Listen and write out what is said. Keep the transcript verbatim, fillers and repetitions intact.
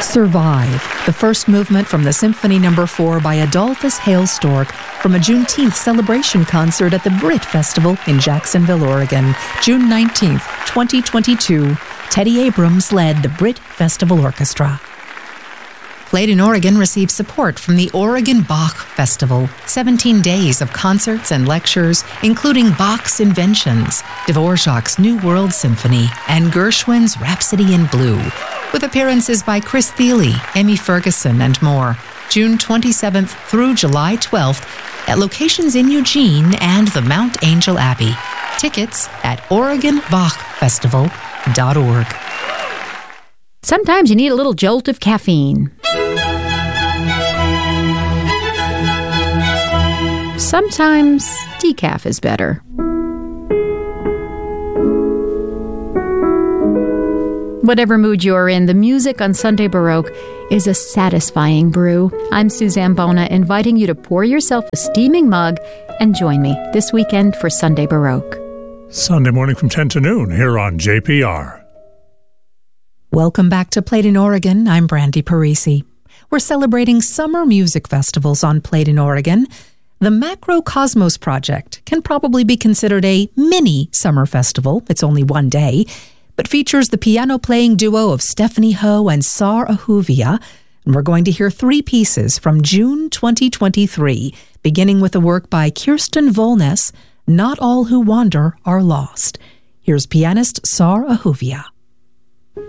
Survive, the first movement from the Symphony Number four by Adolphus Hailstork from a Juneteenth celebration concert at the Brit Festival in Jacksonville, Oregon, June nineteenth, twenty twenty-two. Teddy Abrams led the Brit Festival Orchestra. Played in Oregon received support from the Oregon Bach Festival. seventeen days of concerts and lectures, including Bach's Inventions, Dvorak's New World Symphony, and Gershwin's Rhapsody in Blue, with appearances by Chris Thile, Emmy Ferguson, and more. June twenty-seventh through July twelfth at locations in Eugene and the Mount Angel Abbey. Tickets at oregon bach festival dot org. Sometimes you need a little jolt of caffeine. Sometimes decaf is better. Whatever mood you're in, the music on Sunday Baroque is a satisfying brew. I'm Suzanne Bona, inviting you to pour yourself a steaming mug and join me this weekend for Sunday Baroque. Sunday morning from ten to noon here on J P R. Welcome back to Played in Oregon. I'm Brandy Parisi. We're celebrating summer music festivals on Played in Oregon. The Macrocosmos Project can probably be considered a mini summer festival. It's only one day, but features the piano-playing duo of Stephanie Ho and Sar Ahuvia. And we're going to hear three pieces from June twenty twenty-three, beginning with a work by Kirsten Volnes, Not All Who Wander Are Lost. Here's pianist Sar Ahuvia.